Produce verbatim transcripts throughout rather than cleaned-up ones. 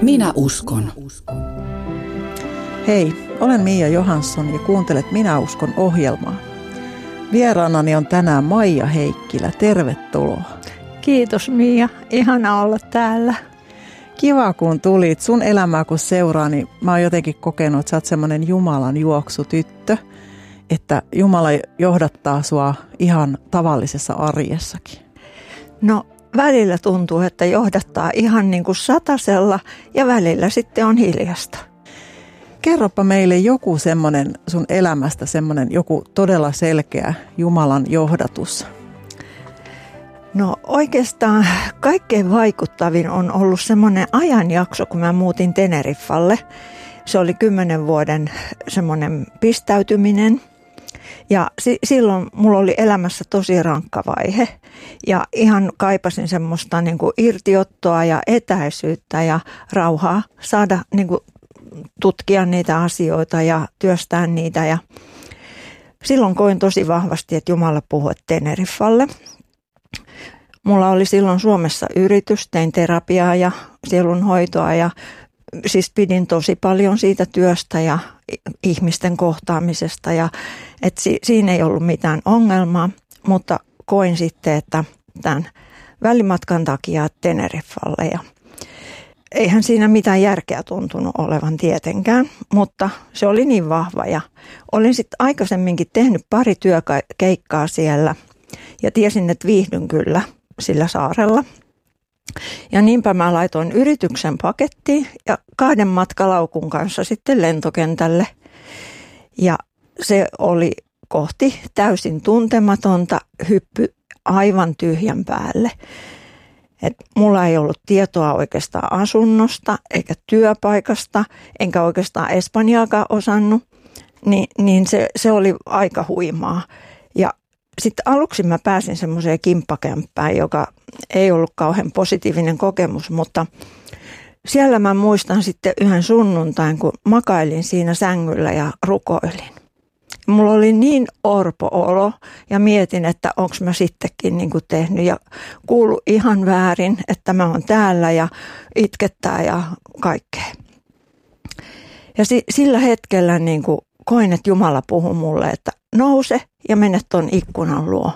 Minä uskon. Hei, olen Mia Johansson ja kuuntelet Minä uskon -ohjelmaa. Vieraanani on tänään Maija Heikkilä. Tervetuloa. Kiitos Mia, ihana olla täällä. Kiva kun tulit. Sun elämää kun seuraa, niin mä oon jotenkin kokenut, että sä oot semmoinen Jumalan juoksutyttö, että Jumala johdattaa sua ihan tavallisessa arjessakin. No välillä tuntuu, että johdattaa ihan niin kuin satasella ja välillä sitten on hiljasta. Kerropa meille joku semmoinen sun elämästä, semmoinen joku todella selkeä Jumalan johdatus. No oikeastaan kaikkein vaikuttavin on ollut semmoinen ajanjakso, kun mä muutin Teneriffalle. Se oli kymmenen vuoden semmoinen pistäytyminen. Ja si- silloin mulla oli elämässä tosi rankka vaihe ja ihan kaipasin semmoista niin kuin irtiottoa ja etäisyyttä ja rauhaa saada niin kuin tutkia niitä asioita ja työstää niitä. Ja silloin koin tosi vahvasti, että Jumala puhui Teneriffalle. Mulla oli silloin Suomessa yritys, tein terapiaa ja sielunhoitoa ja siis pidin tosi paljon siitä työstä ja ihmisten kohtaamisesta ja että si- siinä ei ollut mitään ongelmaa, mutta koin sitten, että tämän välimatkan takia Teneriffalle ja eihän siinä mitään järkeä tuntunut olevan tietenkään, mutta se oli niin vahva ja olin sitten aikaisemminkin tehnyt pari työkeikkaa siellä ja tiesin, että viihdyn kyllä sillä saarella. Ja niinpä mä laitoin yrityksen pakettiin ja kahden matkalaukun kanssa sitten lentokentälle. Ja se oli kohti täysin tuntematonta, hyppy aivan tyhjän päälle. Et mulla ei ollut tietoa oikeastaan asunnosta eikä työpaikasta, enkä oikeastaan espanjaakaan osannut, niin, niin se, se oli aika huimaa. Ja sitten aluksi mä pääsin semmoiseen kimppakämppään, joka ei ollut kauhean positiivinen kokemus, mutta siellä mä muistan sitten yhden sunnuntain, kun makailin siinä sängyllä ja rukoilin. Mulla oli niin orpo olo ja mietin, että onko mä sittenkin niin kuin tehnyt ja kuulu ihan väärin, että mä oon täällä ja itkettää ja kaikkea. Ja si- sillä hetkellä niin kuin koin, että Jumala puhui mulle, että nouse ja mene ton ikkunan luo.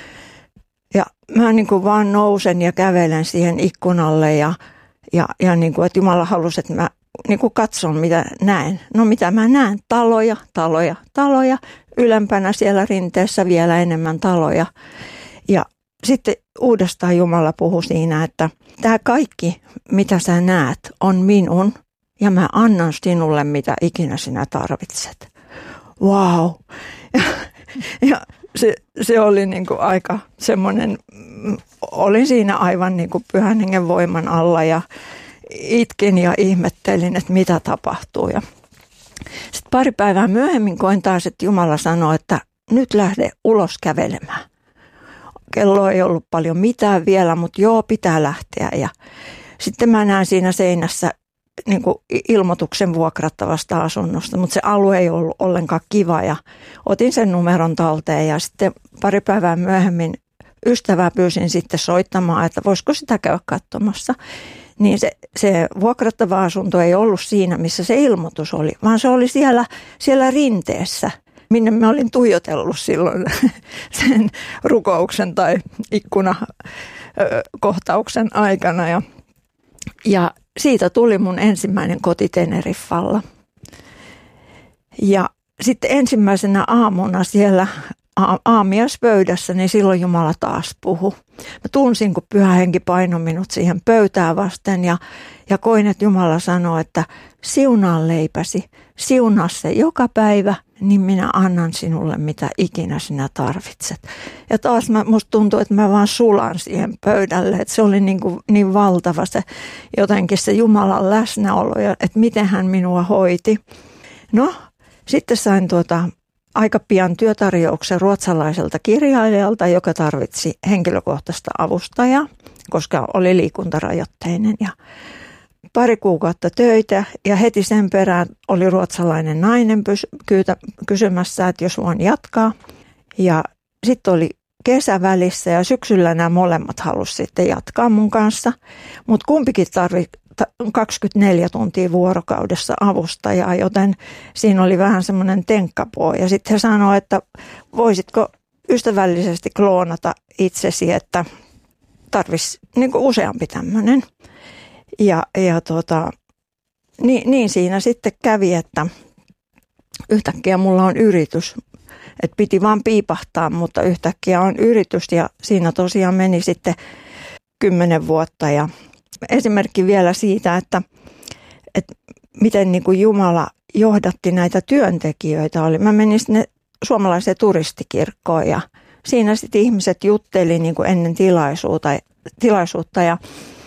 Ja mä niin kuin vaan nousen ja kävelen siihen ikkunalle ja, ja, ja niin kuin, että Jumala halusi, että mä niin kuin katson mitä näen. No mitä mä näen? Taloja, taloja, taloja. Ylempänä siellä rinteessä vielä enemmän taloja. Ja sitten uudestaan Jumala puhui siinä, että tämä kaikki mitä sä näet on minun ja mä annan sinulle mitä ikinä sinä tarvitset. Wow. Ja, ja se, se oli niin kuin aika semmoinen, olin siinä aivan niin kuin Pyhän Hengen voiman alla ja itkin ja ihmettelin, että mitä tapahtuu. Ja sitten pari päivää myöhemmin koin taas, että Jumala sanoi, että nyt lähde ulos kävelemään. Kello ei ollut paljon mitään vielä, mutta joo, pitää lähteä. Ja sitten mä näen siinä seinässä niin kuin ilmoituksen vuokrattavasta asunnosta, mutta se alue ei ollut ollenkaan kiva ja otin sen numeron talteen ja sitten pari päivää myöhemmin ystävää pyysin sitten soittamaan, että voisiko sitä käydä katsomassa. Niin se, se vuokrattava asunto ei ollut siinä, missä se ilmoitus oli, vaan se oli siellä, siellä rinteessä, minne mä olin tuijotellut silloin sen rukouksen tai ikkunakohtauksen aikana ja, ja siitä tuli mun ensimmäinen koti Teneriffalla. Ja sitten ensimmäisenä aamuna siellä aamiaispöydässä, niin silloin Jumala taas puhui. Mä tunsin, kun Pyhä Henki painoi minut siihen pöytää vasten ja, ja koin, että Jumala sanoi, että siunaa leipäsi, siunaa se joka päivä, niin minä annan sinulle mitä ikinä sinä tarvitset. Ja taas mä, musta tuntui, että mä vaan sulan siihen pöydälle, että se oli niin, kuin, niin valtava se jotenkin se Jumalan läsnäolo ja että miten hän minua hoiti. No, sitten sain tuota aika pian työtarjouksen ruotsalaiselta kirjailijalta, joka tarvitsi henkilökohtaista avustajaa, koska oli liikuntarajoitteinen. Ja pari kuukautta töitä ja heti sen perään oli ruotsalainen nainen kysymässä, että jos voin jatkaa. Ja sitten oli kesä välissä ja syksyllä nämä molemmat halusivat sitten jatkaa mun kanssa. Mutta kumpikin tarvi, kaksikymmentäneljä tuntia vuorokaudessa avustajaa, joten siinä oli vähän semmoinen tenkkapoo. Ja sitten he sanoi, että voisitko ystävällisesti kloonata itsesi, että tarvitsisi niin kuin useampi tämmöinen. Ja, ja tota, niin, niin siinä sitten kävi, että yhtäkkiä mulla on yritys. Että piti vaan piipahtaa, mutta yhtäkkiä on yritys ja siinä tosiaan meni sitten kymmenen vuotta. Ja esimerkki vielä siitä, että, että miten niin kuin Jumala johdatti näitä työntekijöitä oli. Mä menin sinne suomalaiseen turistikirkkoon ja siinä sitten ihmiset jutteli niin kuin ennen tilaisuutta, tilaisuutta ja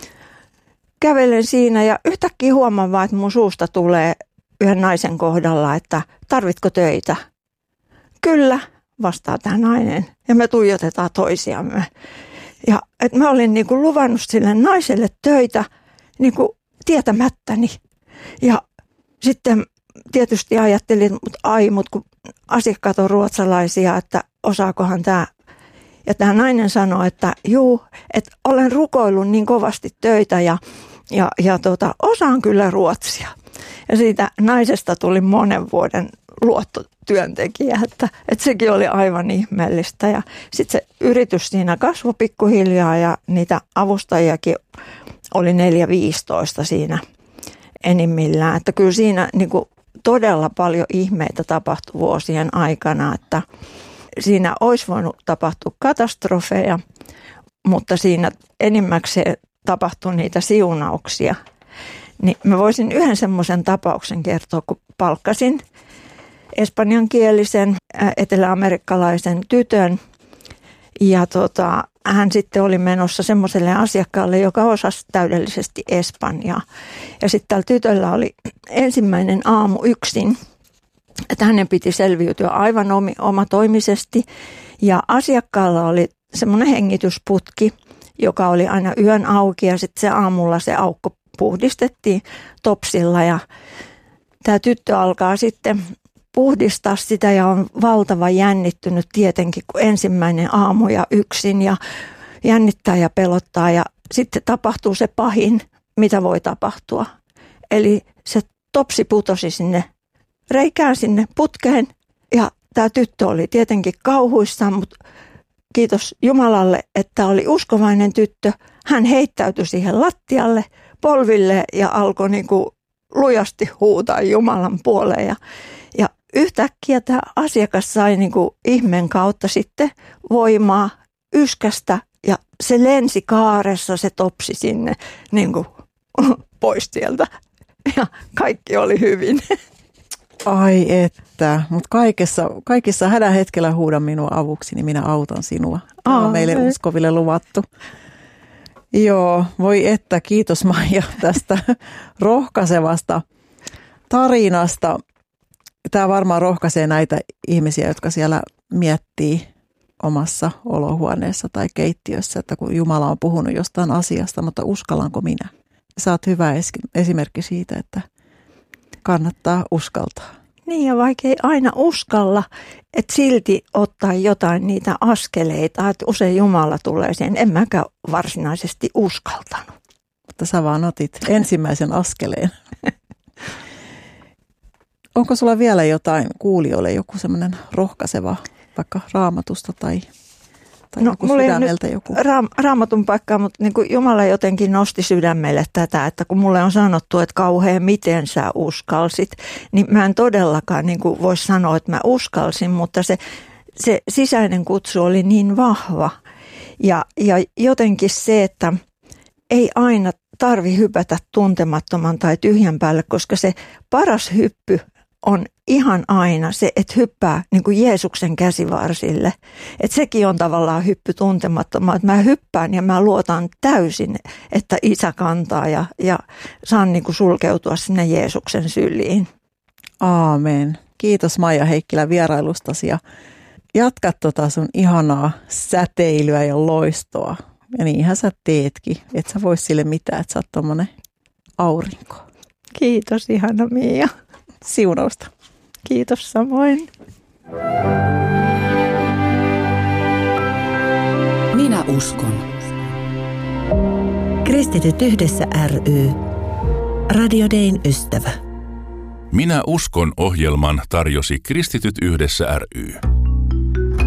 kävelen siinä ja yhtäkkiä huomaan vaan, että mun suusta tulee yhden naisen kohdalla, että tarvitko töitä? Kyllä, vastaa tämä nainen ja me tuijotetaan toisiamme. Ja että mä olin niin kuin luvannut sille naiselle töitä niin kuin tietämättäni. Ja sitten tietysti ajattelin, että ai, mutta kun asiakkaat on ruotsalaisia, että osaakohan tämä. Ja tämä nainen sanoi, että juu, että olen rukoillut niin kovasti töitä ja, ja, ja tota, osaan kyllä ruotsia. Ja siitä naisesta tuli monen vuoden luottotyöntekijä, että, että sekin oli aivan ihmeellistä. Ja sitten se yritys siinä kasvoi pikkuhiljaa ja niitä avustajiakin oli neljä viisitoista siinä enimmillään. Että kyllä siinä niin kuin todella paljon ihmeitä tapahtui vuosien aikana, että siinä olisi voinut tapahtua katastrofeja, mutta siinä enimmäkseen tapahtui niitä siunauksia. Niin mä voisin yhden semmoisen tapauksen kertoa, kun palkkasin espanjankielisen eteläamerikkalaisen tytön ja tota, hän sitten oli menossa semmoiselle asiakkaalle, joka osasi täydellisesti espanjaa. Ja sitten tällä tytöllä oli ensimmäinen aamu yksin, että hänen piti selviytyä aivan omatoimisesti ja asiakkaalla oli semmoinen hengitysputki, joka oli aina yön auki ja sitten se aamulla se aukko puhdistettiin topsilla ja tämä tyttö alkaa sitten puhdistaa sitä ja on valtava jännittynyt tietenkin, kun ensimmäinen aamu ja yksin ja jännittää ja pelottaa ja sitten tapahtuu se pahin, mitä voi tapahtua. Eli se topsi putosi sinne reikään sinne putkeen ja tämä tyttö oli tietenkin kauhuissaan, mutta kiitos Jumalalle, että oli uskovainen tyttö. Hän heittäytyi siihen lattialle, polville ja alkoi niin kuin lujasti huutaa Jumalan puoleen. Ja, ja yhtäkkiä tämä asiakas sai niin kuin ihmeen kautta sitten voimaa yskästä ja se lensi kaaressa, se topsi sinne niin kuin pois sieltä ja kaikki oli hyvin. Ai että, mutta kaikessa, kaikissa hädän hetkellä huuda minua avuksi, niin minä autan sinua. Tämä on meille uskoville luvattu. Joo, voi että, kiitos Maija tästä rohkaisevasta tarinasta. Tämä varmaan rohkaisee näitä ihmisiä, jotka siellä miettii omassa olohuoneessa tai keittiössä, että kun Jumala on puhunut jostain asiasta, mutta uskallanko minä? Sä oot hyvä esimerkki siitä, että kannattaa uskaltaa. Niin ja vaikka ei aina uskalla, että silti ottaa jotain niitä askeleita, että usein Jumala tulee siihen. En mäkään varsinaisesti uskaltanut. Mutta sä vaan otit ensimmäisen askeleen. Onko sulla vielä jotain kuulijoille, joku semmoinen rohkaiseva, vaikka Raamatusta tai, tai no, joku sydämeltä joku? Ra- raamatun paikkaa, mutta niin kuin Jumala jotenkin nosti sydämelle tätä, että kun mulle on sanottu, että kauhean miten sä uskalsit, niin mä en todellakaan niin kuin voi sanoa, että mä uskalsin, mutta se, se sisäinen kutsu oli niin vahva. Ja, ja jotenkin se, että ei aina tarvi hypätä tuntemattoman tai tyhjän päälle, koska se paras hyppy on ihan aina se, että hyppää niin kuin Jeesuksen käsivarsille. Että sekin on tavallaan hyppy tuntemattomaan, että mä hyppään ja mä luotan täysin, että Isä kantaa ja, ja saan niin kuin sulkeutua sinne Jeesuksen syliin. Aamen. Kiitos Maija Heikkilä vierailustasi ja jatka tota sun ihanaa säteilyä ja loistoa. Ja niinhän sä teetkin, et sä vois sille mitään, että sä oot tommonen aurinko. Kiitos ihana Mia. Siunausta. Kiitos samoin. Minä uskon. Kristityt yhdessä ry. Radio Dayn ystävä. Minä uskon ohjelman tarjosi Kristityt yhdessä ry.